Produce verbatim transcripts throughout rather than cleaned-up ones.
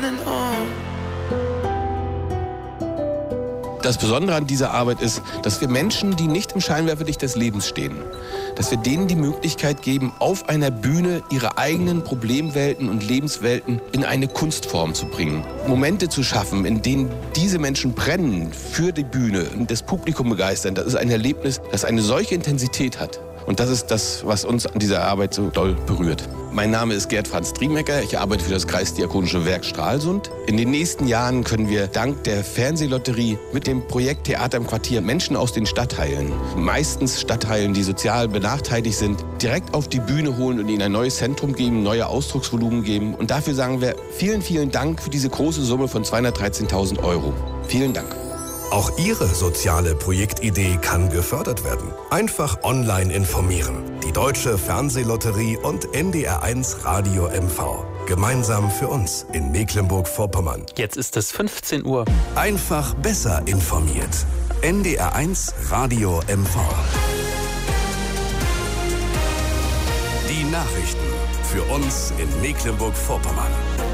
on and on. Das Besondere an dieser Arbeit ist, dass wir Menschen, die nicht im Scheinwerferlicht des Lebens stehen, dass wir denen die Möglichkeit geben, auf einer Bühne ihre eigenen Problemwelten und Lebenswelten in eine Kunstform zu bringen. Momente zu schaffen, in denen diese Menschen brennen für die Bühne und das Publikum begeistern, das ist ein Erlebnis, das eine solche Intensität hat. Und das ist das, was uns an dieser Arbeit so doll berührt. Mein Name ist Gerd Franz Driemecker. Ich arbeite für das Kreisdiakonische Werk Stralsund. In den nächsten Jahren können wir dank der Fernsehlotterie mit dem Projekt Theater im Quartier Menschen aus den Stadtteilen, meistens Stadtteilen, die sozial benachteiligt sind, direkt auf die Bühne holen und ihnen ein neues Zentrum geben, neue Ausdrucksvolumen geben. Und dafür sagen wir vielen, vielen Dank für diese große Summe von zweihundertdreizehntausend Euro. Vielen Dank. Auch Ihre soziale Projektidee kann gefördert werden. Einfach online informieren. Die Deutsche Fernsehlotterie und N D R eins Radio M V. Gemeinsam für uns in Mecklenburg-Vorpommern. Jetzt ist es fünfzehn Uhr. Einfach besser informiert. N D R eins Radio M V. Die Nachrichten für uns in Mecklenburg-Vorpommern.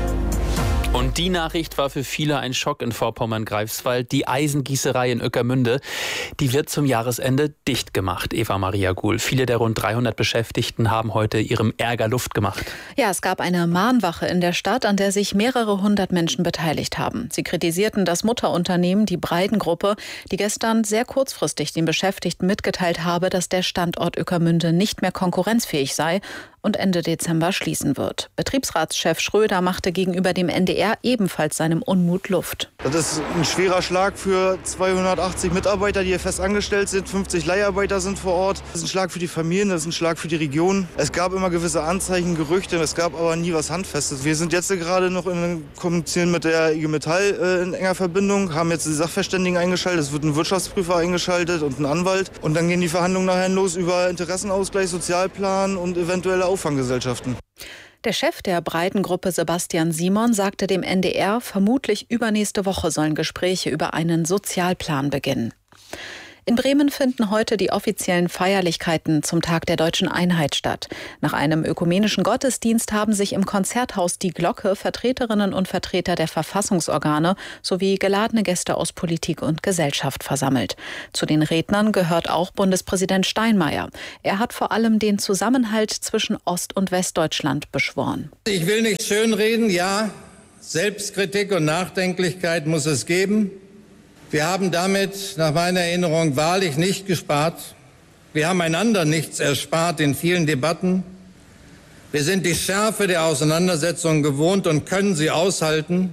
Und die Nachricht war für viele ein Schock in Vorpommern-Greifswald. Die Eisengießerei in Ueckermünde, die wird zum Jahresende dicht gemacht. Eva Maria Guhl. Viele der rund dreihundert Beschäftigten haben heute ihrem Ärger Luft gemacht. Ja, es gab eine Mahnwache in der Stadt, an der sich mehrere hundert Menschen beteiligt haben. Sie kritisierten das Mutterunternehmen, die Breitengruppe, die gestern sehr kurzfristig den Beschäftigten mitgeteilt habe, dass der Standort Ueckermünde nicht mehr konkurrenzfähig sei und Ende Dezember schließen wird. Betriebsratschef Schröder machte gegenüber dem N D R ebenfalls seinem Unmut Luft. Das ist ein schwerer Schlag für zweihundertachtzig Mitarbeiter, die hier fest angestellt sind. fünfzig Leiharbeiter sind vor Ort. Das ist ein Schlag für die Familien, das ist ein Schlag für die Region. Es gab immer gewisse Anzeichen, Gerüchte, es gab aber nie was Handfestes. Wir sind jetzt gerade noch in Kommunizieren mit der I G Metall äh, in enger Verbindung, haben jetzt die Sachverständigen eingeschaltet, es wird ein Wirtschaftsprüfer eingeschaltet und ein Anwalt. Und dann gehen die Verhandlungen nachher los über Interessenausgleich, Sozialplan und eventuelle Auffanggesellschaften. Der Chef der Breitengruppe, Sebastian Simon, sagte dem N D R, vermutlich übernächste Woche sollen Gespräche über einen Sozialplan beginnen. In Bremen finden heute die offiziellen Feierlichkeiten zum Tag der Deutschen Einheit statt. Nach einem ökumenischen Gottesdienst haben sich im Konzerthaus Die Glocke Vertreterinnen und Vertreter der Verfassungsorgane sowie geladene Gäste aus Politik und Gesellschaft versammelt. Zu den Rednern gehört auch Bundespräsident Steinmeier. Er hat vor allem den Zusammenhalt zwischen Ost- und Westdeutschland beschworen. Ich will nicht schönreden, ja, Selbstkritik und Nachdenklichkeit muss es geben. Wir haben damit nach meiner Erinnerung wahrlich nicht gespart. Wir haben einander nichts erspart in vielen Debatten. Wir sind die Schärfe der Auseinandersetzung gewohnt und können sie aushalten.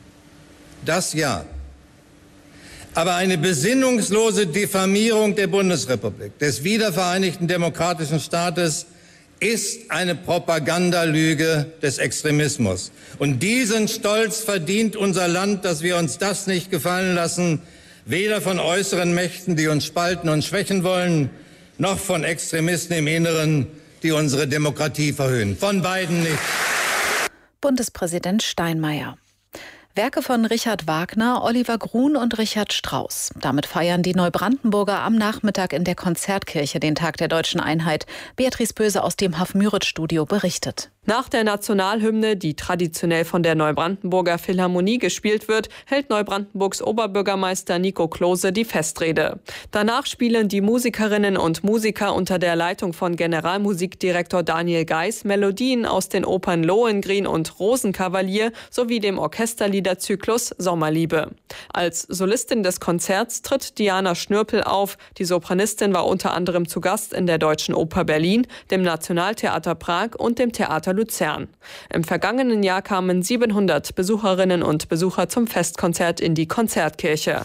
Das ja. Aber eine besinnungslose Diffamierung der Bundesrepublik, des wiedervereinigten demokratischen Staates, ist eine Propagandalüge des Extremismus. Und diesen Stolz verdient unser Land, dass wir uns das nicht gefallen lassen, weder von äußeren Mächten, die uns spalten und schwächen wollen, noch von Extremisten im Inneren, die unsere Demokratie verhöhnen. Von beiden nicht. Bundespräsident Steinmeier. Werke von Richard Wagner, Oliver Grun und Richard Strauss. Damit feiern die Neubrandenburger am Nachmittag in der Konzertkirche den Tag der Deutschen Einheit. Beatrice Böse aus dem Haff-Müritz-Studio berichtet. Nach der Nationalhymne, die traditionell von der Neubrandenburger Philharmonie gespielt wird, hält Neubrandenburgs Oberbürgermeister Nico Klose die Festrede. Danach spielen die Musikerinnen und Musiker unter der Leitung von Generalmusikdirektor Daniel Geis Melodien aus den Opern Lohengrin und Rosenkavalier sowie dem Orchesterliederzyklus Sommerliebe. Als Solistin des Konzerts tritt Diana Schnürpel auf. Die Sopranistin war unter anderem zu Gast in der Deutschen Oper Berlin, dem Nationaltheater Prag und dem Theater Luzern. Im vergangenen Jahr kamen siebenhundert Besucherinnen und Besucher zum Festkonzert in die Konzertkirche.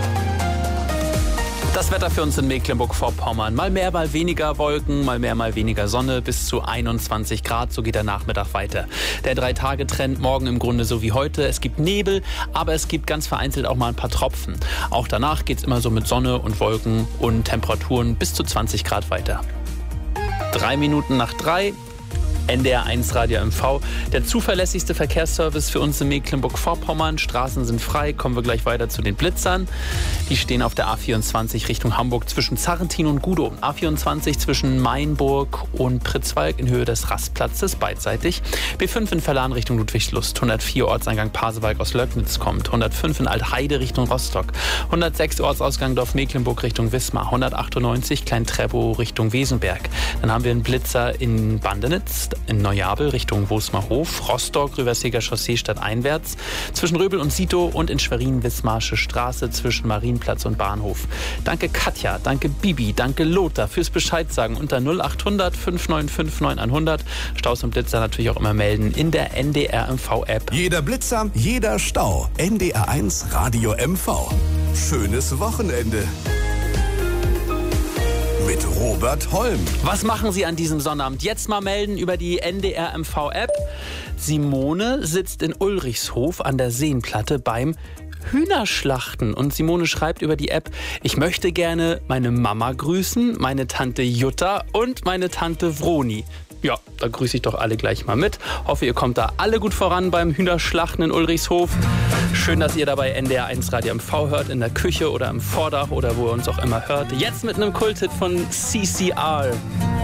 Das Wetter für uns in Mecklenburg-Vorpommern. Mal mehr, mal weniger Wolken, mal mehr, mal weniger Sonne, bis zu einundzwanzig Grad. So geht der Nachmittag weiter. Der Drei-Tage-Trend morgen im Grunde so wie heute. Es gibt Nebel, aber es gibt ganz vereinzelt auch mal ein paar Tropfen. Auch danach geht es immer so mit Sonne und Wolken und Temperaturen bis zu zwanzig Grad weiter. Drei Minuten nach drei. N D R eins Radio M V, der zuverlässigste Verkehrsservice für uns in Mecklenburg-Vorpommern. Straßen sind frei, kommen wir gleich weiter zu den Blitzern. Die stehen auf der A vierundzwanzig Richtung Hamburg zwischen Zarrentin und Gudow. A vierundzwanzig zwischen Mainburg und Pritzwalk in Höhe des Rastplatzes, beidseitig. B fünf in Verlan Richtung Ludwigslust. hundertvier Ortseingang Pasewalk aus Löcknitz kommt. hundertfünf in Altheide Richtung Rostock. hundertsechs Ortsausgang Dorf-Mecklenburg Richtung Wismar. hundertachtundneunzig Klein-Treppow Richtung Wesenberg. Dann haben wir einen Blitzer in Bandenitz, in Neujabel Richtung Wosmerhof. Rostock, Rüverseger Chaussee stadteinwärts. Zwischen Röbel und Sito und in Schwerin Wismarsche Straße zwischen Marienplatz und Bahnhof. Danke Katja, danke Bibi, danke Lothar fürs Bescheid sagen unter null achthundert fünf neun fünf neun hundert. Staus und Blitzer natürlich auch immer melden in der N D R M V-App. Jeder Blitzer, jeder Stau. N D R eins Radio M V. Schönes Wochenende. Mit Robert Holm. Was machen Sie an diesem Sonnabend? Jetzt mal melden über die N D R M V-App. Simone sitzt in Ulrichshof an der Seenplatte beim Hühnerschlachten. Und Simone schreibt über die App: Ich möchte gerne meine Mama grüßen, meine Tante Jutta und meine Tante Vroni. Ja, da grüße ich doch alle gleich mal mit. Hoffe, ihr kommt da alle gut voran beim Hühnerschlachten in Ulrichshof. Schön, dass ihr dabei N D R eins Radio M V hört, in der Küche oder im Vordach oder wo ihr uns auch immer hört. Jetzt mit einem Kulthit von C C R.